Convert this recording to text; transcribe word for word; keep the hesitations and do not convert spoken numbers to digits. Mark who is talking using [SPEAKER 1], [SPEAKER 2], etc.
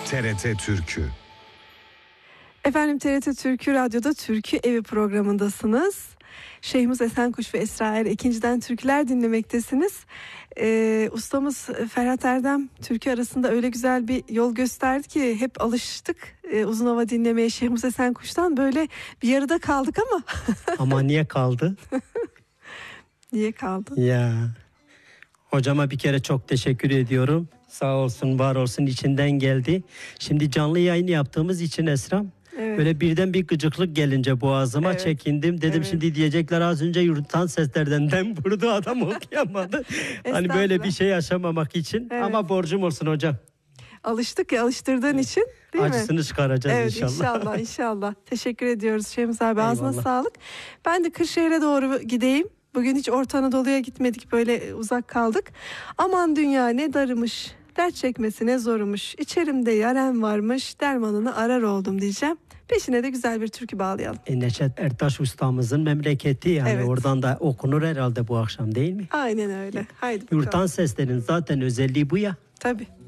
[SPEAKER 1] T R T Türkü.
[SPEAKER 2] Efendim T R T Türkü Radyo'da Türkü Evi programındasınız. Şeyhimiz Esenkuş ve Esra Er ikinciden türküler dinlemektesiniz. Ee, ustamız Ferhat Erdem türkü arasında öyle güzel bir yol gösterdi ki hep alıştık e, uzun hava dinlemeye Şeyhimiz Esenkuş'tan, böyle bir yarıda kaldık ama.
[SPEAKER 3] Ama niye kaldı?
[SPEAKER 2] Niye kaldı?
[SPEAKER 3] Ya hocama bir kere çok teşekkür ediyorum. Sağ olsun, var olsun, içinden geldi. Şimdi canlı yayın yaptığımız için Esra,
[SPEAKER 2] Evet.
[SPEAKER 3] böyle birden bir gıcıklık gelince boğazıma
[SPEAKER 2] Evet.
[SPEAKER 3] çekindim. Dedim
[SPEAKER 2] Evet.
[SPEAKER 3] şimdi diyecekler az önce yurttan seslerden dem vurdu adam okuyamadı. Hani böyle bir şey yaşamamak için.
[SPEAKER 2] Evet.
[SPEAKER 3] Ama borcum olsun hocam.
[SPEAKER 2] Alıştık ya, alıştırdığın için değil mi?
[SPEAKER 3] Acısını çıkaracağız
[SPEAKER 2] Evet,
[SPEAKER 3] inşallah.
[SPEAKER 2] inşallah inşallah. Teşekkür ediyoruz Şeyhimiz abi. Ağzına
[SPEAKER 3] Eyvallah.
[SPEAKER 2] sağlık. Ben de Kırşehir'e doğru gideyim. Bugün hiç Orta Anadolu'ya gitmedik, böyle uzak kaldık. Aman dünya ne darımış, dert çekmesi ne zormuş. İçerimde yarem varmış, dermanını arar oldum diyeceğim. Peşine de güzel bir türkü bağlayalım.
[SPEAKER 3] E, Neşet Ertaş ustamızın memleketi, yani
[SPEAKER 2] Evet.
[SPEAKER 3] oradan da okunur herhalde bu akşam, değil mi?
[SPEAKER 2] Aynen öyle. Haydi bakalım.
[SPEAKER 3] Yurttan seslerin zaten özelliği bu ya.
[SPEAKER 2] Tabii.